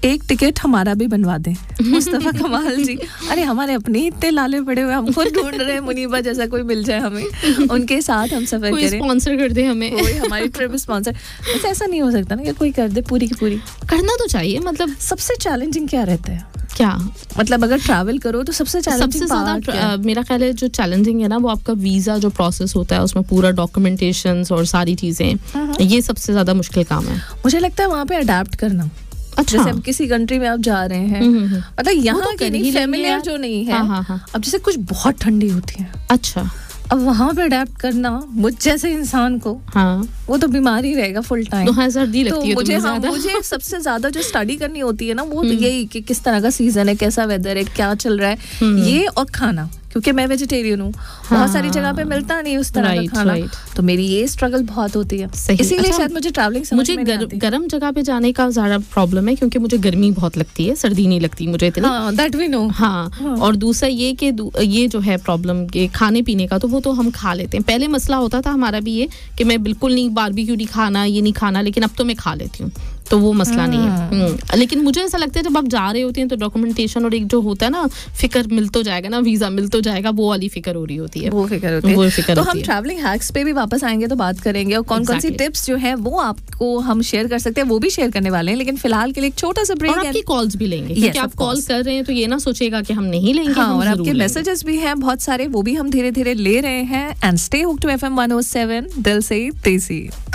एक टिकट हमारा भी बनवा दें, मुस्तफा कमाल जी। अरे हमारे अपने इतने लाले पड़े हुए, हम खुद ढूंढ रहे हैं मुनीबा जैसा कोई मिल जाए हमें, उनके साथ हम सफर करें, कोई स्पॉन्सर कर दे हमें, कोई हमारी ट्रिप स्पॉन्सर। ऐसा नहीं हो सकता ना कि कोई कर दे पूरी की पूरी। करना तो चाहिए। मतलब सबसे चैलेंजिंग क्या रहता है? क्या मतलब अगर ट्रैवल करो तो सबसे ज्यादा मेरा ख्याल है जो चैलेंजिंग है ना, वो आपका वीजा जो प्रोसेस होता है, उसमें पूरा डॉक्यूमेंटेशंस और सारी चीजें, ये सबसे ज्यादा मुश्किल काम है मुझे लगता है वहाँ पे अडेप्ट करना। अच्छा, जैसे अब किसी कंट्री में आप जा रहे हैं, मतलब यहाँ के नहीं, फेमिलियर जो नहीं है। अब जैसे कुछ बहुत ठंडी होती है, अच्छा, अब वहाँ पे अडेप्ट करना मुझ जैसे इंसान को, वो तो बीमार ही रहेगा फुल टाइम। तो सर्दी लगती है मुझे सबसे ज्यादा जो स्टडी करनी होती है ना, वो यही कि किस तरह का सीजन है, कैसा वेदर है, क्या चल रहा है, ये और खाना। क्योंकि मैं वेजिटेरियन हूँ, बहुत सारी जगह पे मिलता नहीं उस तरह का खाना, तो मेरी ये स्ट्रगल बहुत होती है। इसीलिए शायद मुझे ट्रैवलिंग समझ में नहीं आती। गर्म जगह पे जाने का ज़्यादा प्रॉब्लम है, क्योंकि मुझे गर्मी बहुत लगती है, सर्दी नहीं लगती मुझे इतनी। That we know. और दूसरा ये कि ये जो है प्रॉब्लम के खाने पीने का, तो वो तो हम खा लेते हैं। पहले मसला होता था हमारा भी ये कि मैं बिल्कुल नहीं, बारबेक्यू नहीं खाना, ये नहीं खाना, लेकिन अब तो मैं खा लेती हूँ, तो वो मसला नहीं है। लेकिन मुझे ऐसा लगता है जब आप जा रहे होते हैं तो डॉक्यूमेंटेशन और एक जो होता है ना, फिक्र मिल तो जाएगा ना, वीजा मिल तो जाएगा, वो वाली फिक्र हो रही होती है, वो फिक्र होती है। तो हम ट्रैवलिंग हैक्स पे भी वापस आएंगे तो बात करेंगे, और कौन कौन सी टिप्स जो है वो आपको हम शेयर कर सकते हैं, वो भी शेयर करने वाले हैं। लेकिन फिलहाल के लिए एक छोटा सा ब्रेक है, आपकी कॉल्स भी लेंगे, क्योंकि आप कॉल कर रहे हैं तो ये ना सोचेगा कि हम नहीं लेंगे। और आपके मैसेजेस भी हैं बहुत सारे, वो भी हम धीरे धीरे ले रहे हैं। And stay hooked to FM 107 दिल से देसी।